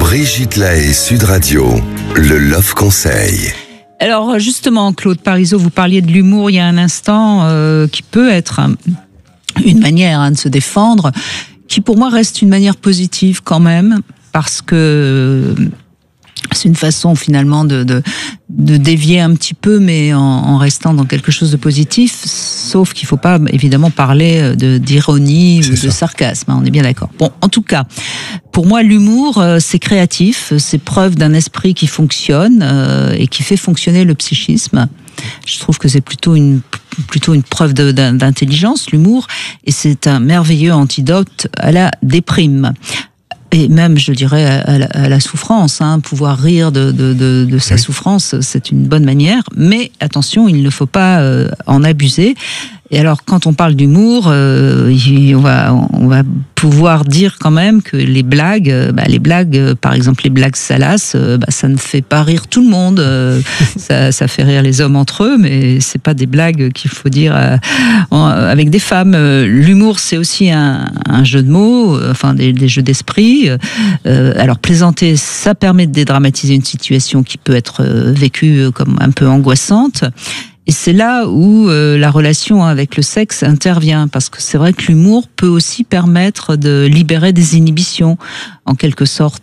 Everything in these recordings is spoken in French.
Brigitte Lahaie, Sud Radio, le Love Conseil. Alors justement, Claude Parisot, vous parliez de l'humour il y a un instant, qui peut être une manière de se défendre, qui pour moi reste une manière positive quand même, parce que c'est une façon finalement de dévier un petit peu, mais en restant dans quelque chose de positif, sauf qu'il ne faut pas évidemment parler d'ironie ou de sarcasme, on est bien d'accord. Bon, en tout cas, pour moi l'humour c'est créatif, c'est preuve d'un esprit qui fonctionne et qui fait fonctionner le psychisme. Je trouve que c'est plutôt une preuve d'intelligence, l'humour, et c'est un merveilleux antidote à la déprime. Et même, je dirais, à la souffrance, pouvoir rire de sa souffrance, c'est une bonne manière. Mais attention, il ne faut pas en abuser. Et alors, quand on parle d'humour, on va pouvoir dire quand même que les blagues, par exemple les blagues salaces, ça ne fait pas rire tout le monde. Ça fait rire les hommes entre eux, mais c'est pas des blagues qu'il faut dire avec des femmes. L'humour, c'est aussi un jeu de mots, enfin des jeux d'esprit. Alors plaisanter, ça permet de dédramatiser une situation qui peut être vécue comme un peu angoissante. Et c'est là où la relation avec le sexe intervient, parce que c'est vrai que l'humour peut aussi permettre de libérer des inhibitions, en quelque sorte.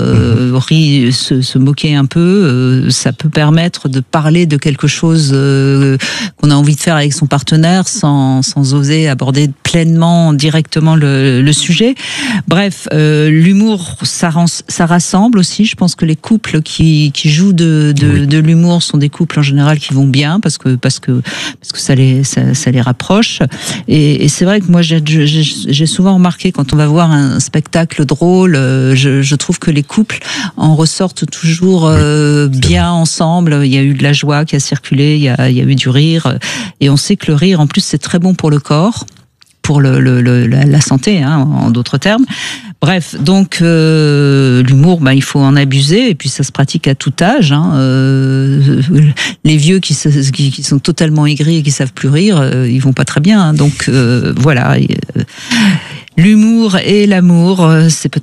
Se moquer un peu, ça peut permettre de parler de quelque chose qu'on a envie de faire avec son partenaire sans oser aborder pleinement, directement le sujet. Bref, l'humour, ça rassemble aussi. Je pense que les couples qui jouent de l'humour sont des couples en général qui vont bien, parce que ça les rapproche. Et c'est vrai que moi j'ai souvent remarqué, quand on va voir un spectacle drôle, je trouve que les couples en ressortent toujours bien ensemble. Il y a eu de la joie qui a circulé, il y a eu du rire, et on sait que le rire en plus c'est très bon pour le corps, pour la santé, en d'autres termes. Bref, donc l'humour, il faut en abuser, et puis ça se pratique à tout âge. Les vieux qui sont totalement aigris et qui savent plus rire, ils vont pas très bien. Donc voilà, l'humour et l'amour, c'est peut-être